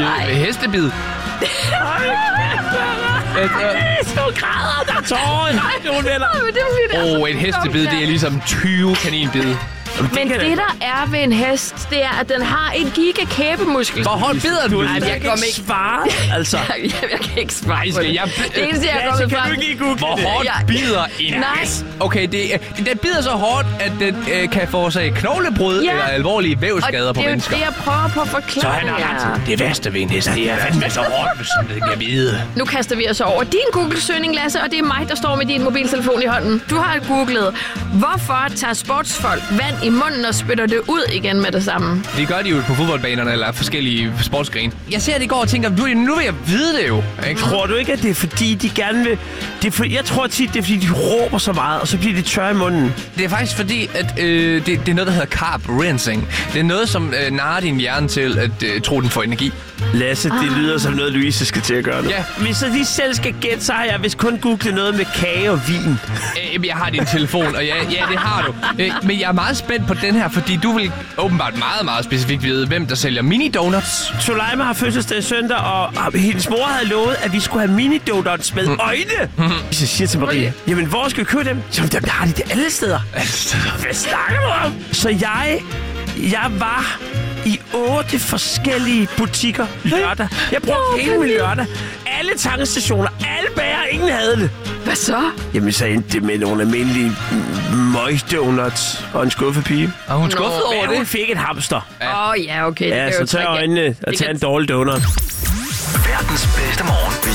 hestebid. Så græder der tårer. En hestebid, det er ligesom 20 kaninbid. Men det, der er ved en hest, det er, at den har en gigakæbemuskel. Hvor hårdt bider du? Nej, jeg kan ikke svare, altså. Jeg kan ikke svare på det. Det eneste, jeg Lasse, kommer kan fra... du ikke lige google Hvor det? hårdt bider en hest? Okay, den bider så hårdt, at den kan forårsage knoglebrud eller alvorlige vævsskader på mennesker. Og det er det, jeg prøver på at forklare. Så han har ret. Det værste ved en hest, det er fandme så hårdt, hvis den kan bide. Nu kaster vi os over din Google-søgning, Lasse, og det er mig, der står med din mobiltelefon i hånden. Du har googlet, hvorfor tager sportsfolk vand i munden og spytter det ud igen med det samme? Det gør de jo på fodboldbanerne eller forskellige sportsgrene. Jeg ser det i går og tænker, nu vil jeg vide det jo. Ikke? Tror du ikke, at det er fordi, de gerne vil... Jeg tror tit, det er fordi, de råber så meget, og så bliver de tørre i munden. Det er faktisk fordi, at det er noget, der hedder carb rinsing. Det er noget, som narrer din hjerne til at tro, den får energi. Lasse, det lyder som noget, Louise skal til at gøre nu. Ja. Hvis jeg lige selv skal gætte, så har jeg vist kun googlet noget med kage og vin. Jeg har din telefon, og ja, det har du. Men jeg er meget spændt på den her, fordi du vil åbenbart meget, meget specifikt vide, hvem der sælger mini-donuts. Soleima har fødselsdag søndag, og hendes mor havde lovet, at vi skulle have mini-donuts med øjne. Hvis jeg siger til Maria, jamen hvor skal vi købe dem? Så dem har de det alle steder. Hvad snakker du om? Så jeg var i 8 forskellige butikker lørdag. Jeg brugte hele min lørdag. Alle tankstationer, alle bager, ingen havde det. Hvad så? Jamen, så endte det med nogle almindelige møgdonuts og en skuffepige. Og hun skuffet over Ja, det? hun fik et hamster. Ja, okay. Ja, så tag øjnene og tag en dårlig donut. Verdens bedste morgen.